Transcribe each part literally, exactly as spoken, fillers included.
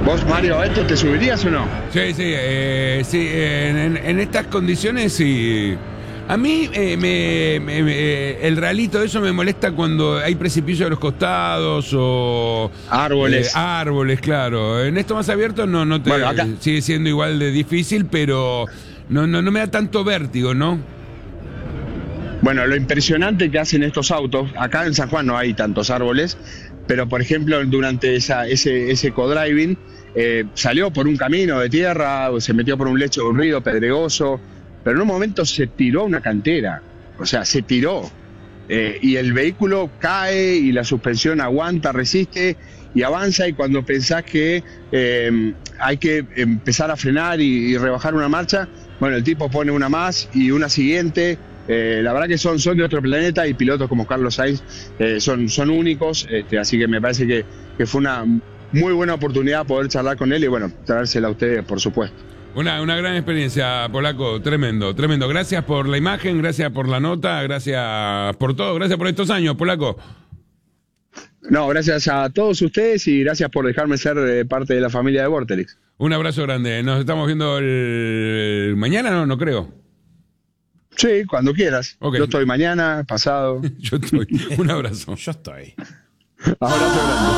¿Vos, Mario, a esto te subirías o no? Sí, sí, eh, sí, en, en, en estas condiciones sí. A mí eh, me, me, me, el ralito, eso me molesta cuando hay precipicio a los costados o... Árboles. Eh, árboles, claro. En esto más abierto no, no te... Bueno, acá... sigue siendo igual de difícil, pero no, no, no me da tanto vértigo, ¿no? Bueno, lo impresionante que hacen estos autos, acá en San Juan no hay tantos árboles, pero por ejemplo durante esa, ese, ese co-driving eh, salió por un camino de tierra, se metió por un lecho de un río pedregoso, pero en un momento se tiró a una cantera, o sea, se tiró, eh, y el vehículo cae y la suspensión aguanta, resiste y avanza, y cuando pensás que eh, hay que empezar a frenar y, y rebajar una marcha, bueno, el tipo pone una más y una siguiente. Eh, la verdad que son, son de otro planeta, y pilotos como Carlos Sainz eh, son, son únicos, este, así que me parece que, que fue una muy buena oportunidad poder charlar con él y bueno, traérsela a ustedes, por supuesto. Una, una gran experiencia, Polaco, tremendo, tremendo. Gracias por la imagen, gracias por la nota, gracias por todo, gracias por estos años, Polaco. No, gracias a todos ustedes y gracias por dejarme ser eh, parte de la familia de Vorterix. Un abrazo grande, nos estamos viendo el... mañana, no, no creo. Sí, cuando quieras. Okay. Yo estoy mañana, pasado. Yo estoy. Un abrazo. Yo estoy. Abrazo grande.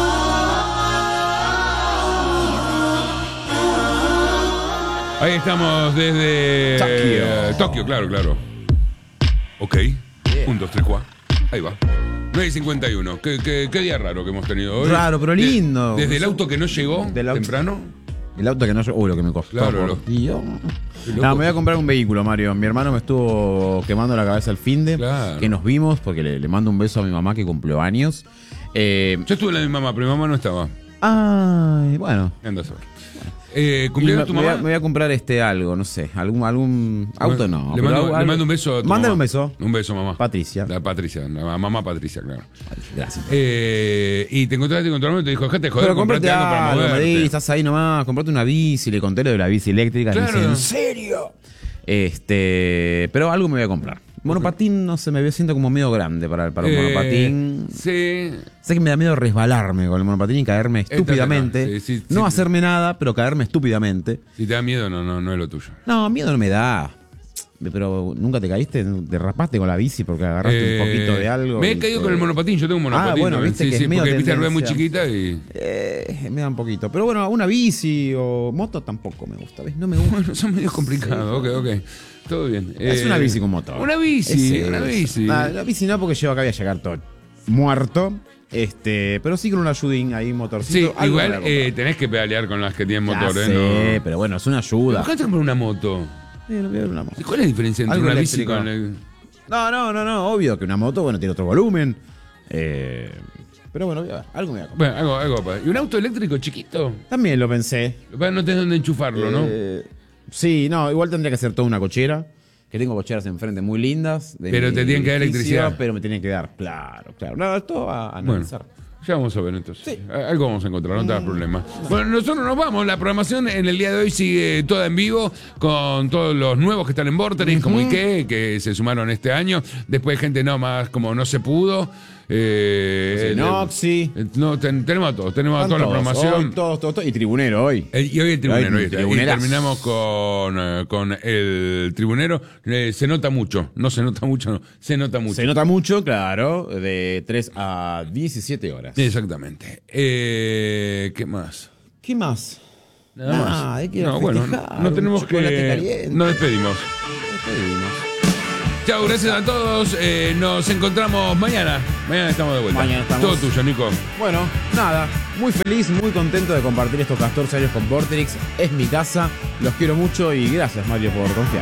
Ahí estamos desde Tokio. Tokio, claro, claro. Ok. Yeah. Un, dos, tres, cuatro. Ahí va. nueve y cincuenta y uno. ¿Qué, qué, qué día raro que hemos tenido hoy. Raro, pero lindo. De, desde el auto que no llegó auto, temprano. El auto que no llegó. Uy, lo que me costó. Claro, lo, no, me voy a comprar un vehículo, Mario. Mi hermano me estuvo quemando la cabeza al finde. Claro. Que nos vimos, porque le, le mando un beso a mi mamá que cumplió años. Eh, Yo estuve en la de mi mamá, pero mi mamá no estaba. Ay, bueno. Anda a saber. Eh, ¿Cumplió tu me, mamá? Voy a, me voy a comprar este algo, no sé. Algún, algún auto no. Le mando, algo, le mando un beso a tu Mándale mamá. un beso. Un beso, mamá. Patricia. La Patricia, la mamá Patricia, claro. Gracias. Eh, y te encontraste con tu hermano y te dijo, dejate joder, pero comprate algo para algo, moverte. me di, estás ahí nomás, comprate una bici, le conté lo de la bici eléctrica. Claro. Me dice, ¿en serio? Este, pero algo me voy a comprar. Monopatín, no sé, me siento como medio grande para, para un eh, monopatín. Sí. Sé que me da miedo resbalarme con el monopatín y caerme estúpidamente. No, sí, sí, no sí, hacerme sí. nada, pero caerme estúpidamente. Si te da miedo, no, no, no es lo tuyo. No, miedo no me da. Pero nunca te caíste, te raspaste con la bici porque agarraste eh, un poquito de algo. Me he caído te... con el monopatín, yo tengo un monopatín. Ah, bueno, viste sí, que sí, es medio porque viste la rueda muy tendencia. chiquita y... Eh, me da un poquito. Pero bueno, una bici o moto tampoco me gusta, ¿ves? No me gusta. Bueno, son medio complicados, sí, ok, ok. Todo bien. Es eh, una bici con motor. Una bici, es, una bici. Nah, la bici no, porque yo acá voy a llegar todo muerto. Este, pero sí con un ayudín ahí, motorcito. Sí, igual eh, tenés que pedalear con las que tienen ya motor, sé, ¿eh? No. Pero bueno, es una ayuda. ¿Por qué te comprar una moto? Sí, no voy a ver una moto. ¿Cuál es la diferencia entre algo una eléctrico. bici con el... No, no, no, no, obvio que una moto, bueno, tiene otro volumen. Eh, pero bueno, voy a ver, algo me voy a comprar. Bueno, algo, algo. ¿Y un auto eléctrico chiquito? También lo pensé. No tenés dónde enchufarlo, eh, ¿no? Sí, no, igual tendría que ser toda una cochera. Que tengo cocheras enfrente muy lindas. De pero te tienen que dar electricidad. Pero me tienen que dar, claro, claro. No, esto a, a analizar. Bueno. Ya vamos a ver entonces. Sí. Algo vamos a encontrar, no te das problema. Bueno, nosotros nos vamos. La programación en el día de hoy sigue toda en vivo con todos los nuevos que están en Vorterix, uh-huh. como Ike, que se sumaron este año. Después gente no más como No Se Pudo. Eh, Noxi. Eh, no, ten, tenemos a todos, tenemos a toda la programación. Hoy, todos, todos, todos. Y Tribunero hoy. Eh, y hoy el Tribunero. Hoy, hoy, y terminamos con, eh, con el Tribunero. Eh, se nota mucho. No se nota mucho, no. Se nota mucho. Se nota mucho, claro. De tres a diecisiete horas. Exactamente. Eh, ¿Qué más? ¿Qué más? Nada nah, más. Hay que no, bueno, no tenemos que. Caliente. Nos despedimos. Nos despedimos. Chao, gracias a todos. Eh, nos encontramos mañana. Mañana estamos de vuelta. Mañana estamos. Todo tuyo, Nico. Bueno, nada. Muy feliz, muy contento de compartir estos catorce años con Vorterix. Es mi casa. Los quiero mucho y gracias, Mario, por confiar.